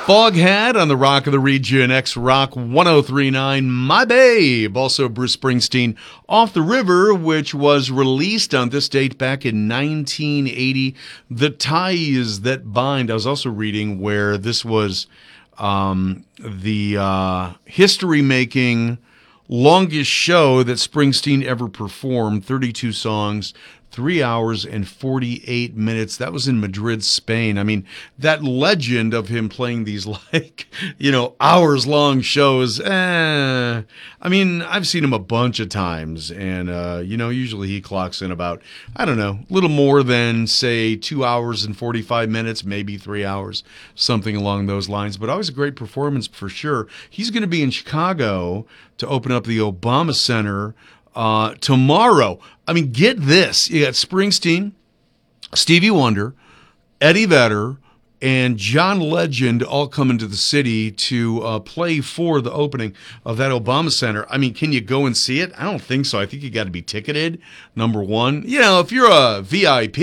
Foghat on the Rock of the Region, X-Rock 1039, My Babe. Also Bruce Springsteen, Off the River, which was released on this date back in 1980. The Ties That Bind. I was also reading where this was the history-making longest show that Springsteen ever performed, 32 songs, 3 hours and 48 minutes. That was in Madrid, Spain. I mean, that legend of him playing these hours-long shows, I mean, I've seen him a bunch of times, and, usually he clocks in about, a little more than, say, 2 hours and 45 minutes, maybe 3 hours, something along those lines. But always a great performance for sure. He's going to be in Chicago to open up the Obama Center tomorrow. I mean, get this. You got Springsteen, Stevie Wonder, Eddie Vedder, and John Legend all coming to the city to play for the opening of that Obama Center. I mean, can you go and see it? I don't think so. I think you got to be ticketed, number one. If you're a VIP,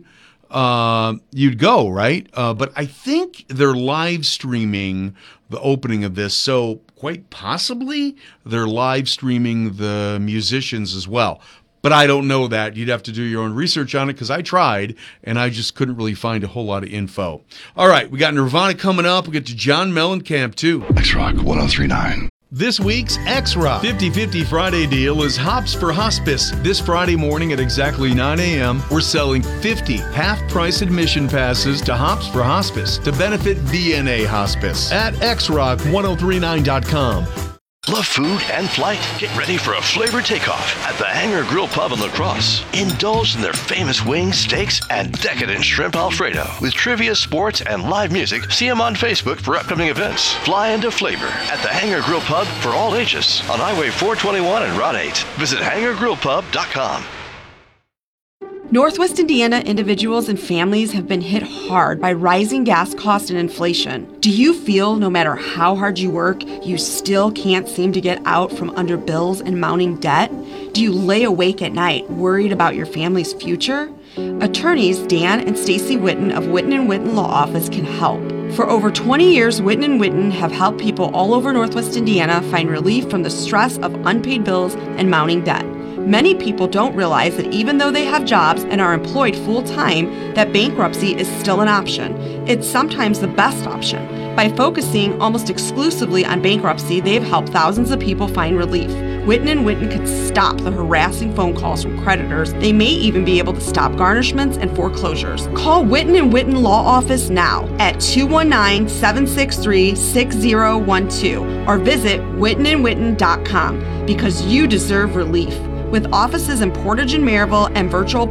you'd go, right? But I think they're live streaming the opening of this, so quite possibly they're live streaming the musicians as well. But I don't know that. You'd have to do your own research on it because I tried, and I just couldn't really find a whole lot of info. All right, we got Nirvana coming up. We'll get to John Mellencamp, too. X-Rock 1039. This week's X-Rock 50/50 Friday deal is Hops for Hospice. This Friday morning at exactly 9 a.m., we're selling 50 half-price admission passes to Hops for Hospice to benefit VNA Hospice at xrock1039.com. Love food and flight? Get ready for a flavor takeoff at the Hangar Grill Pub in La Crosse. Indulge in their famous wings, steaks, and decadent shrimp Alfredo. With trivia, sports, and live music, see them on Facebook for upcoming events. Fly into flavor at the Hangar Grill Pub for all ages on Highway 421 and Route 8. Visit hangargrillpub.com. Northwest Indiana individuals and families have been hit hard by rising gas costs and inflation. Do you feel no matter how hard you work, you still can't seem to get out from under bills and mounting debt? Do you lay awake at night worried about your family's future? Attorneys Dan and Stacy Witten of Witten & Witten Law Office can help. For over 20 years, Witten & Witten have helped people all over Northwest Indiana find relief from the stress of unpaid bills and mounting debt. Many people don't realize that even though they have jobs and are employed full-time, that bankruptcy is still an option. It's sometimes the best option. By focusing almost exclusively on bankruptcy, they've helped thousands of people find relief. Witten & Witten could stop the harassing phone calls from creditors. They may even be able to stop garnishments and foreclosures. Call Witten & Witten Law Office now at 219-763-6012 or visit wittenandwitten.com because you deserve relief. With offices in Portage and Maryville and virtual